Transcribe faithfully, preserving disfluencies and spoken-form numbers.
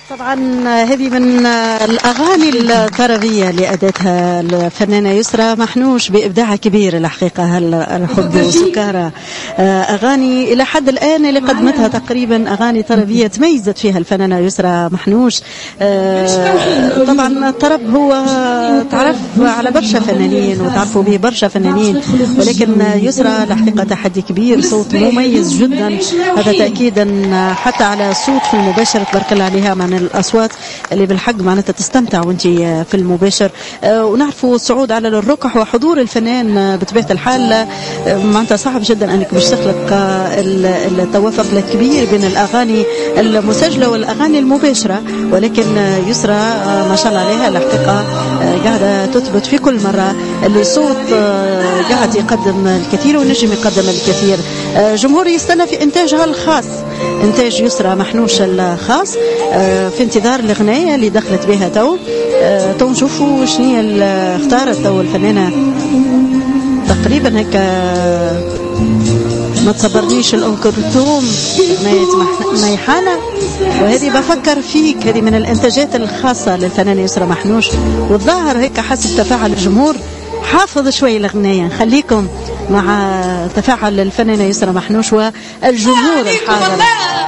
طبعا هذه من الأغاني الطربية اللي أدتها الفنانة يسرى محنوش بإبداع كبير الحقيقة. الحب وسكارى أغاني إلى حد الآن اللي قدمتها تقريبا أغاني طربية تميزت فيها الفنانة يسرى محنوش. طبعا الطرب هو تعرف على برشا فنانين وتعرفوا به برشا فنانين، ولكن يسرى الحقيقة تحدي كبير، صوت مميز جدا، هذا تأكيدا حتى على الصوت في المباشر تبارك الله عليها، من الأصوات اللي بالحق معناتها تستمتع وانت في المباشر. ونعرفوا الصعود على الركح وحضور الفنان بطبيعة الحال معناتها صعب جدا انك باش تخلق التوافق الكبير بين الأغاني المسجلة والأغاني المباشرة، ولكن يسرى ما شاء الله عليها الحقيقة قاعدة تثبت في كل مرة اللي الصوت قاعد يقدم الكثير ونجم يقدم الكثير. جمهور يستنى في إنتاجها الخاص، إنتاج يسرى محنوش الخاص، في انتظار الغناية اللي دخلت بها تو تو نشوفوا شنو هي اللي اختارت تو الفنانة. تقريبا هكا ما تصبرنيش الأم كلثوم ميحانة، وهذه بفكر فيك، هذه من الانتاجات الخاصة للفنانة يسرى محنوش، والظاهر هيك حسب تفاعل الجمهور حافظ شوي الغناية. خليكم مع تفاعل الفنانة يسرى محنوش والجمهور الحاضر.